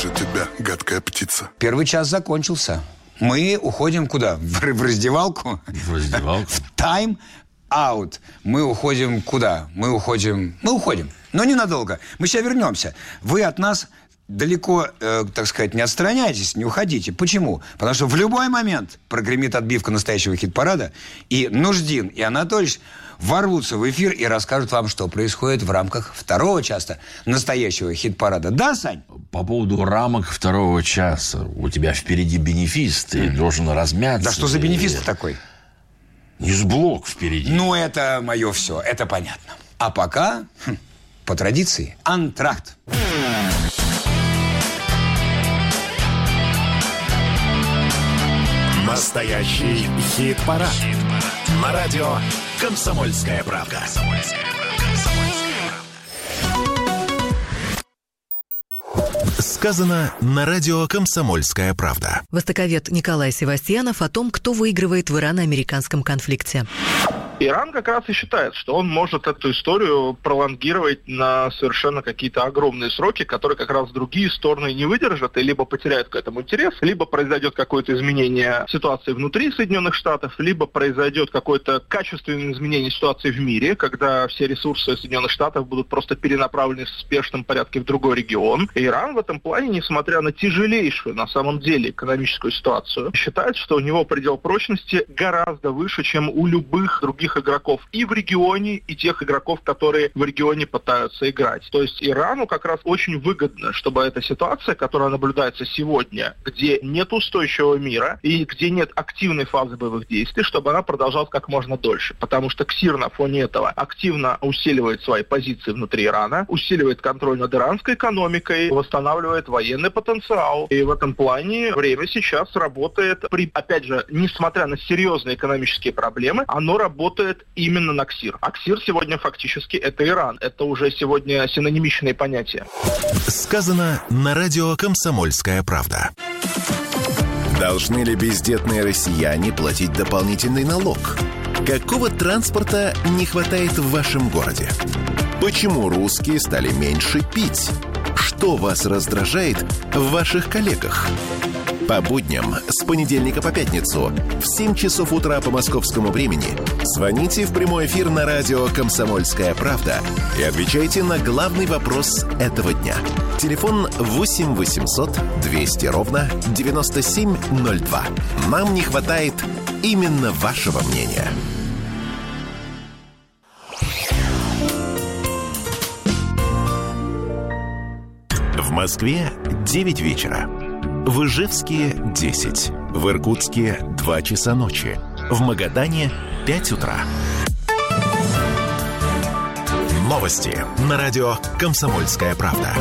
же тебя, гадкая птица. Первый час закончился. Мы уходим куда? В раздевалку? В раздевалку. В тайм-аут. Мы уходим куда? Мы уходим, но ненадолго. Мы сейчас вернемся. Вы от нас далеко, так сказать, не отстраняйтесь, не уходите. Почему? Потому что в любой момент прогремит отбивка настоящего хит-парада, и Нуждин, и Анатольевич ворвутся в эфир и расскажут вам, что происходит в рамках второго часа настоящего хит-парада. Да, Сань? По поводу рамок второго часа. У тебя впереди бенефис, ты должен размяться. Да что за бенефис такой? Ньюсблок впереди. Ну, это мое все, это понятно. А пока, по традиции, антракт. Настоящий хит-парад. На радио «Комсомольская правда». Сказано на радио «Комсомольская правда». Востоковед Николай Севастьянов о том, кто выигрывает в ирано-американском конфликте. Иран как раз и считает, что он может эту историю пролонгировать на совершенно какие-то огромные сроки, которые как раз другие стороны не выдержат и либо потеряют к этому интерес, либо произойдет какое-то изменение ситуации внутри Соединенных Штатов, либо произойдет какое-то качественное изменение ситуации в мире, когда все ресурсы Соединенных Штатов будут просто перенаправлены в спешном порядке в другой регион. И Иран в этом плане, несмотря на тяжелейшую на самом деле экономическую ситуацию, считает, что у него предел прочности гораздо выше, чем у любых других игроков и в регионе, и тех игроков, которые в регионе пытаются играть. То есть Ирану как раз очень выгодно, чтобы эта ситуация, которая наблюдается сегодня, где нет устойчивого мира и где нет активной фазы боевых действий, чтобы она продолжалась как можно дольше. Потому что КСИР на фоне этого активно усиливает свои позиции внутри Ирана, усиливает контроль над иранской экономикой, восстанавливает военный потенциал. И в этом плане время сейчас работает, опять же, несмотря на серьезные экономические проблемы, оно работает именно на КСИР. А КСИР сегодня фактически это Иран. Это уже сегодня синонимичные понятия. Сказано на радио «Комсомольская правда». Должны ли бездетные россияне платить дополнительный налог? Какого транспорта не хватает в вашем городе? Почему русские стали меньше пить? Что вас раздражает в ваших коллегах? По будням с понедельника по пятницу в 7 часов утра по московскому времени звоните в прямой эфир на радио «Комсомольская правда» и отвечайте на главный вопрос этого дня. Телефон 8 800 200 ровно 9702. Нам не хватает именно вашего мнения. В Москве 9 вечера. В Ижевске 10. В Иркутске 2 часа ночи. В Магадане 5 утра. Новости на радио «Комсомольская правда».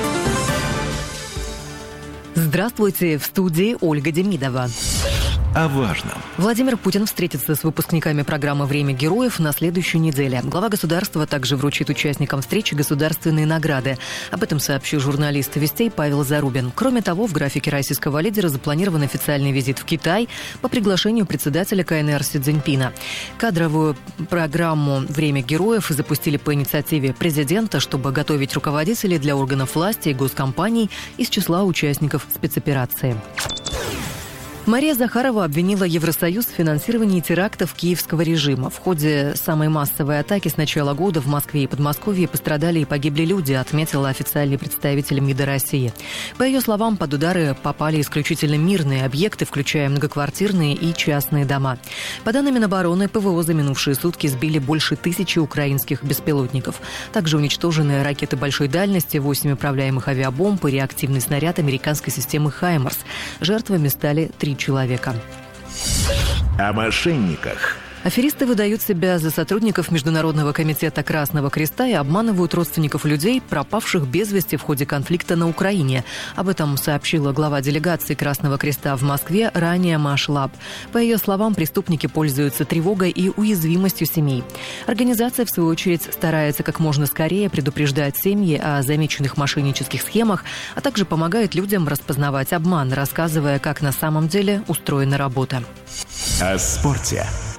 Здравствуйте, в студии Ольга Демидова. О важном. Владимир Путин встретится с выпускниками программы «Время героев» на следующей неделе. Глава государства также вручит участникам встречи государственные награды. Об этом сообщил журналист «Вестей» Павел Зарубин. Кроме того, в графике российского лидера запланирован официальный визит в Китай по приглашению председателя КНР Си Цзиньпина. Кадровую программу «Время героев» запустили по инициативе президента, чтобы готовить руководителей для органов власти и госкомпаний из числа участников спецоперации. Мария Захарова обвинила Евросоюз в финансировании терактов киевского режима. В ходе самой массовой атаки с начала года в Москве и Подмосковье пострадали и погибли люди, отметила официальный представитель МИДа России. По ее словам, под удары попали исключительно мирные объекты, включая многоквартирные и частные дома. По данным Минобороны, ПВО за минувшие сутки сбили больше 1000 украинских беспилотников. Также уничтожены ракеты большой дальности, 8 управляемых авиабомб и реактивный снаряд американской системы «Хаймарс». Жертвами стали 3 человека. О мошенниках. Аферисты выдают себя за сотрудников Международного комитета Красного Креста и обманывают родственников людей, пропавших без вести в ходе конфликта на Украине. Об этом сообщила глава делегации Красного Креста в Москве Рания Машлаб. По ее словам, преступники пользуются тревогой и уязвимостью семей. Организация, в свою очередь, старается как можно скорее предупреждать семьи о замеченных мошеннических схемах, а также помогает людям распознавать обман, рассказывая, как на самом деле устроена работа. О спорте.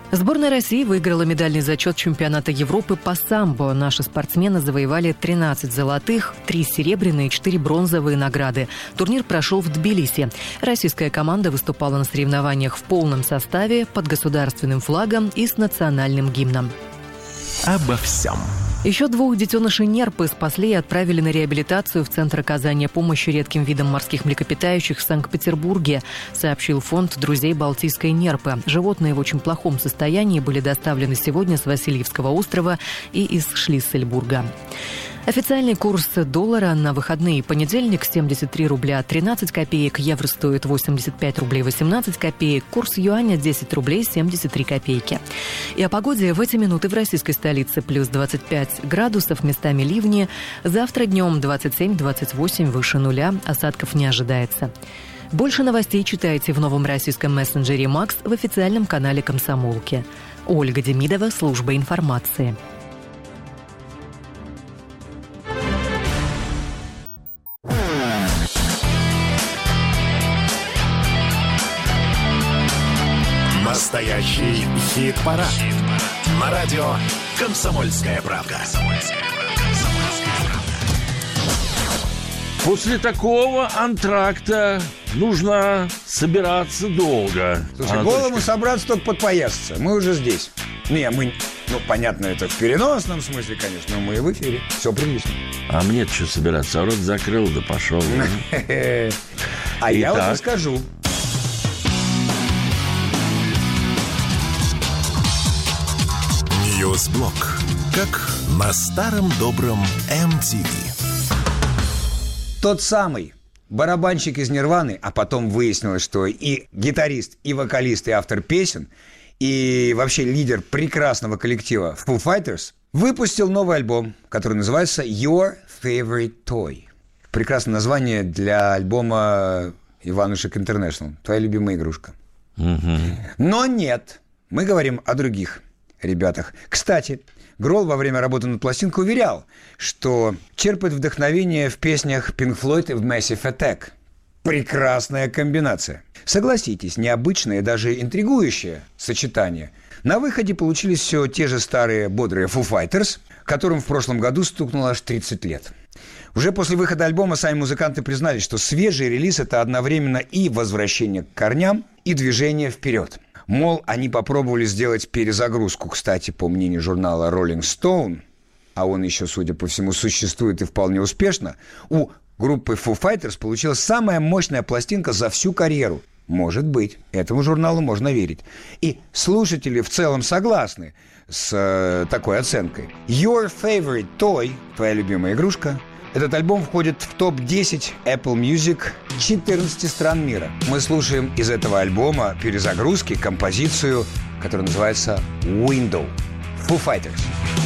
Сборная России выиграла медальный зачет чемпионата Европы по самбо. Наши спортсмены завоевали 13 золотых, 3 серебряные и 4 бронзовые награды. Турнир прошел в Тбилиси. Российская команда выступала на соревнованиях в полном составе, под государственным флагом и с национальным гимном. Обо всем. Еще 2 детенышей нерпы спасли и отправили на реабилитацию в Центр оказания помощи редким видам морских млекопитающих в Санкт-Петербурге, сообщил фонд «Друзей Балтийской нерпы». Животные в очень плохом состоянии были доставлены сегодня с Васильевского острова и из Шлиссельбурга. Официальный курс доллара на выходные: понедельник 73 рубля 13 копеек, евро стоит 85 рублей 18 копеек, курс юаня 10 рублей 73 копейки. И о погоде в эти минуты в российской столице плюс 25 градусов, местами ливни. Завтра днем 27-28 выше нуля, осадков не ожидается. Больше новостей читайте в новом российском мессенджере «Макс» в официальном канале «Комсомолки». Ольга Демидова, служба информации. Настоящий хит-парад. На радио «Комсомольская правда». После такого антракта нужно собираться долго. Слушай, голому собраться только подпоясаться. Мы уже здесь. Понятно, это в переносном смысле, конечно, но мы и в эфире. Все прилично. А мне-то что собираться? Рот закрыл, да пошел. А я вот расскажу. Ньюсблок. Как на старом добром MTV. Тот самый барабанщик из Нирваны, а потом выяснилось, что и гитарист, и вокалист, и автор песен, и вообще лидер прекрасного коллектива Foo Fighters, выпустил новый альбом, который называется Your Favorite Toy. Прекрасное название для альбома Иванушек International. Твоя любимая игрушка. Но нет, мы говорим о других ребятах. Кстати, Гролл во время работы над пластинкой уверял, что черпает вдохновение в песнях Pink Floyd и в Massive Attack. Прекрасная комбинация. Согласитесь, необычное и даже интригующее сочетание. На выходе получились все те же старые бодрые Foo Fighters, которым в прошлом году стукнуло аж 30 лет. Уже после выхода альбома сами музыканты признались, что свежий релиз – это одновременно и возвращение к корням, и движение вперед. Мол, они попробовали сделать перезагрузку, кстати, по мнению журнала Rolling Stone, а он еще, судя по всему, существует и вполне успешно, у группы Foo Fighters получилась самая мощная пластинка за всю карьеру. Может быть, этому журналу можно верить. И слушатели в целом согласны с такой оценкой. Your Favorite Toy, твоя любимая игрушка. Этот альбом входит в топ-10 Apple Music 14 стран мира. Мы слушаем из этого альбома перезагрузки композицию, которая называется Window. Foo Fighters.